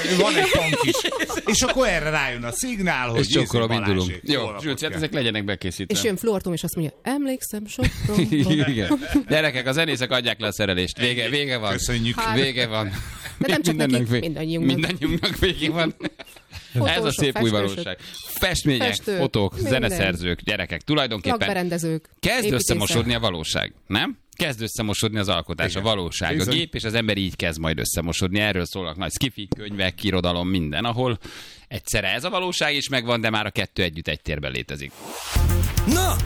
van egy pont is. És akkor erre rájön a szignál, hogy és csokkolom, indulunk. Jó, Zsülci, hát ezek legyenek bekészítve. És jön Fluortom, és azt mondja, emlékszem sokról. Igen. Gyerekek, a zenészek adják le a szerelést. Vége van. Köszönjük. Vége van. De nem csak nekik, mindannyiunknak vége van. Ez a szép új valóság. Festmények, fotók, zeneszerzők, gyerekek, tulajdonképpen lakberendezők, kezd összemosodni a valóság, nem? Kezd összemosodni az alkotás, a valóság. A gép és az ember így kezd majd összemosodni. Erről szólnak nagy sci-fi könyvek, irodalom, minden, ahol egyszerre ez a valóság is megvan, de már a kettő együtt egy térben létezik. Na,